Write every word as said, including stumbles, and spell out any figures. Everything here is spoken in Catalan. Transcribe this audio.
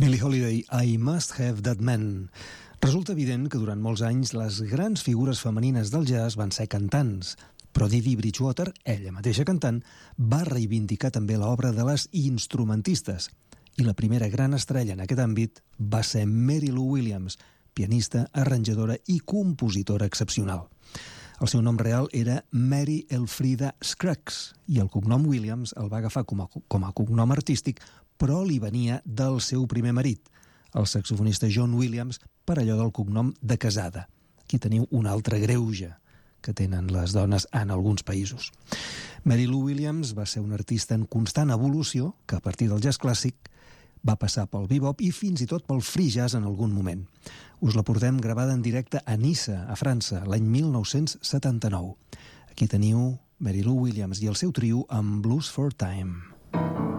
Billie Holiday, I Must Have That Man. Resulta evident que durant molts anys les grans figures femenines del jazz van ser cantants, però Didi Bridgewater, ella mateixa cantant, va reivindicar també l'obra de les instrumentistes. I la primera gran estrella en aquest àmbit va ser Mary Lou Williams, pianista, arranjadora i compositora excepcional. El seu nom real era Mary Elfrida Scruggs i el cognom Williams el va agafar com a, com a cognom artístic, però li venia del seu primer marit, el saxofonista John Williams, per allò del cognom de casada. Aquí teniu un altre greuge que tenen les dones en alguns països. Mary Lou Williams va ser una artista en constant evolució que a partir del jazz clàssic va passar pel bebop i fins i tot pel free jazz en algun moment. Us la portem gravada en directe a Niça, a França, l'any mil nou-cents setanta-nou. Aquí teniu Mary Lou Williams i el seu trio amb Blues for Time.